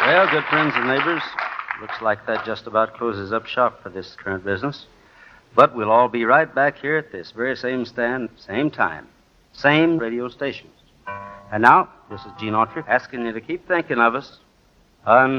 Well, good friends and neighbors, looks like that just about closes up shop for this current business. But we'll all be right back here at this very same stand, same time, same radio stations. And now, this is Gene Autry asking you to keep thinking of us